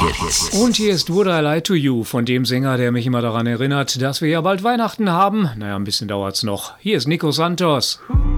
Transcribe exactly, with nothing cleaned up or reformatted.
Hits. Und hier ist Would I Lie to You von dem Sänger, der mich immer daran erinnert, dass wir ja bald Weihnachten haben. Naja, ein bisschen dauert's noch. Hier ist Nico Santos.